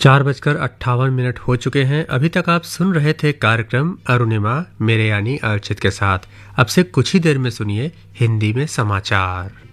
4:58 हो चुके हैं। अभी तक आप सुन रहे थे कार्यक्रम अरुणिमा मेरे यानी अर्चित के साथ। अब से कुछ ही देर में सुनिए हिंदी में समाचार।